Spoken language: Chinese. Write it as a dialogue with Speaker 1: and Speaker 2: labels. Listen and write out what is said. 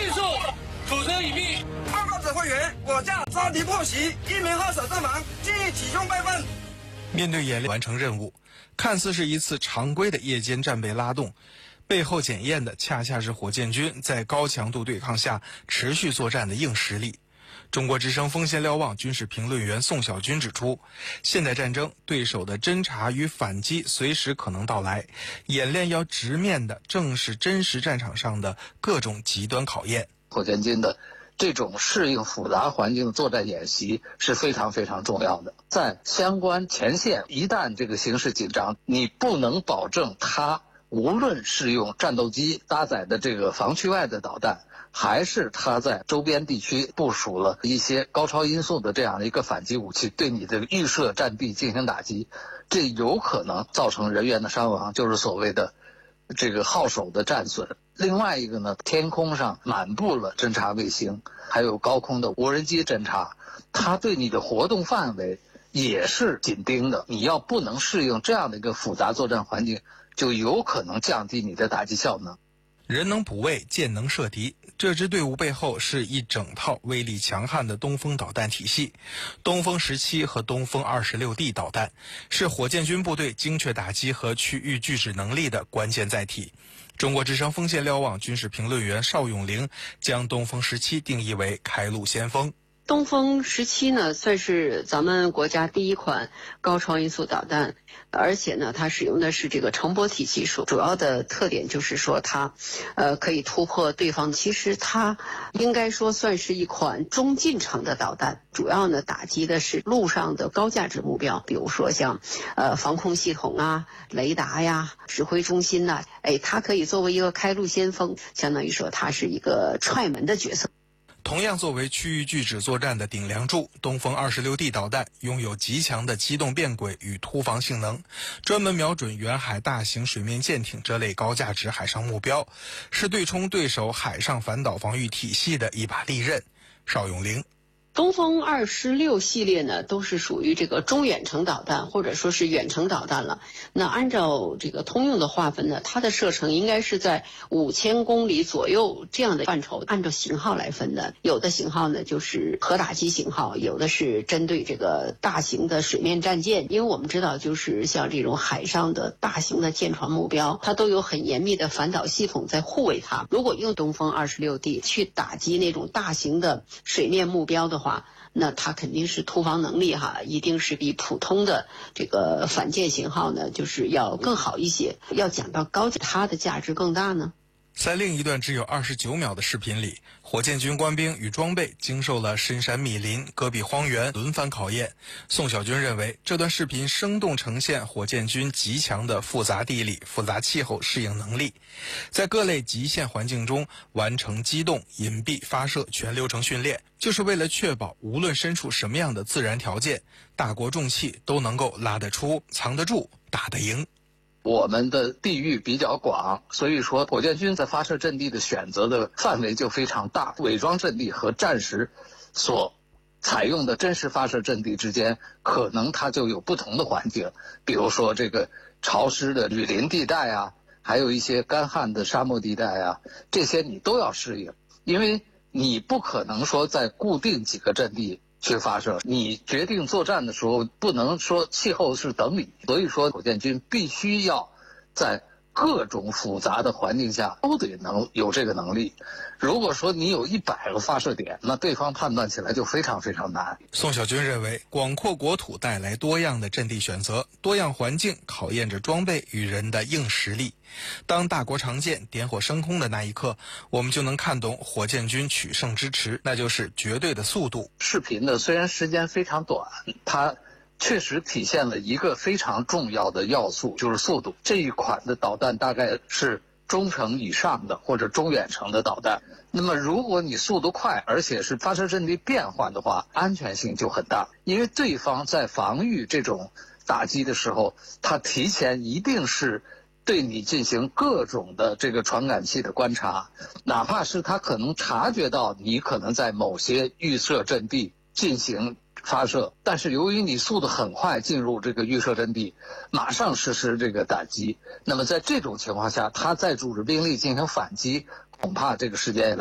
Speaker 1: 诉，主车已命。
Speaker 2: 报告指挥员，我驾抓敌破袭，1名2手阵亡，建议起兄备份。
Speaker 3: 面对演练完成任务，看似是一次常规的夜间战备拉动，背后检验的恰恰是火箭军在高强度对抗下持续作战的硬实力。中国之声锋线瞭望军事评论员宋小军指出，现代战争对手的侦察与反击随时可能到来，演练要直面的正是真实战场上的各种极端考验。
Speaker 4: 火箭军的这种适应复杂环境的作战演习是非常非常重要的。在相关前线，一旦这个形势紧张，你不能保证它无论是用战斗机搭载的这个防区外的导弹，还是他在周边地区部署了一些高超音速的这样的一个反击武器，对你的预设战地进行打击，这有可能造成人员的伤亡，就是所谓的这个号手的战损。另外一个呢，天空上满布了侦察卫星，还有高空的无人机侦察，它对你的活动范围也是紧盯的。你要不能适应这样的一个复杂作战环境，就有可能降低你的打击效能。
Speaker 3: 人能补位，箭能射敌，这支队伍背后是一整套威力强悍的东风导弹体系。东风17和东风26D 导弹是火箭军部队精确打击和区域拒止能力的关键载体。中国之声锋线瞭望军事评论员邵永玲将东风17定义为开路先锋。
Speaker 5: 东风17呢，算是咱们国家第一款高超音速导弹，而且呢，它使用的是这个乘波体技术。主要的特点就是说它，可以突破对方。其实它应该说算是一款中近程的导弹，主要呢打击的是陆上的高价值目标，比如说像，防空系统啊、雷达呀、指挥中心呐，它可以作为一个开路先锋，相当于说它是一个踹门的角色。
Speaker 3: 同样作为区域拒止作战的顶梁柱，东风26D 导弹拥有极强的机动变轨与突防性能，专门瞄准远海大型水面舰艇这类高价值海上目标，是对冲对手海上反导防御体系的一把利刃。邵永玲，
Speaker 5: 东风26系列呢，都是属于这个中远程导弹，或者说是远程导弹了。那按照这个通用的划分呢，它的射程应该是在5000公里左右这样的范畴。按照型号来分的，有的型号呢就是核打击型号，有的是针对这个大型的水面战舰。因为我们知道，就是像这种海上的大型的舰船目标，它都有很严密的反导系统在护卫它。如果用东风26D 去打击那种大型的水面目标的话，那它肯定是突防能力一定是比普通的这个反舰型号呢，就是要更好一些。要讲到高，它的价值更大呢。
Speaker 3: 在另一段只有29秒的视频里，火箭军官兵与装备经受了深山密林、戈壁荒原轮番考验。宋小军认为，这段视频生动呈现火箭军极强的复杂地理、复杂气候适应能力，在各类极限环境中完成机动、隐蔽、发射全流程训练，就是为了确保无论身处什么样的自然条件，大国重器都能够拉得出、藏得住、打得赢。
Speaker 4: 我们的地域比较广，所以说火箭军在发射阵地的选择的范围就非常大。伪装阵地和战时所采用的真实发射阵地之间，可能它就有不同的环境，比如说这个潮湿的雨林地带啊，还有一些干旱的沙漠地带啊，这些你都要适应，因为你不可能说在固定几个阵地去发射，你决定作战的时候不能说气候是等你，所以说火箭军必须要在各种复杂的环境下都得能有这个能力。如果说你有100个发射点，那对方判断起来就非常非常难。
Speaker 3: 宋小军认为，广阔国土带来多样的阵地选择，多样环境考验着装备与人的硬实力。当大国长剑点火升空的那一刻，我们就能看懂火箭军取胜之池，那就是绝对的速度。
Speaker 4: 视频呢，虽然时间非常短，它确实体现了一个非常重要的要素，就是速度。这一款的导弹大概是中程以上的或者中远程的导弹，那么如果你速度快，而且是发射阵地变换的话，安全性就很大。因为对方在防御这种打击的时候，他提前一定是对你进行各种的这个传感器的观察，哪怕是他可能察觉到你可能在某些预设阵地进行发射，但是由于你速度很快进入这个预设阵地，马上实施这个打击，那么在这种情况下，他再组织兵力进行反击，恐怕这个时间也来